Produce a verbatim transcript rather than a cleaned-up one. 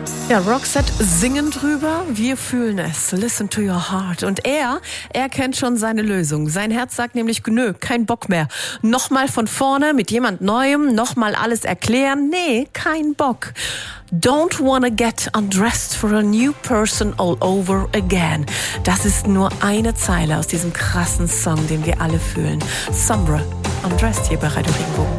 Ja, Roxette singen drüber, wir fühlen es. Listen to your heart. Und er, er kennt schon seine Lösung. Sein Herz sagt nämlich, nö, kein Bock mehr. Nochmal von vorne mit jemand Neuem, nochmal alles erklären. Nee, kein Bock. Don't wanna get undressed for a new person all over again. Das ist nur eine Zeile aus diesem krassen Song, den wir alle fühlen. Sombra, Undressed hier bei Radio Regenbogen.